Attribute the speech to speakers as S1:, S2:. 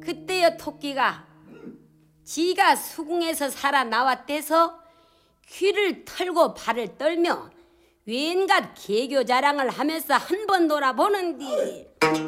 S1: 그때여 토끼가 지가 수궁에서 살아 나왔대서 귀를 털고 발을 떨며 웬갓 개교 자랑을 하면서 한 번 돌아보는디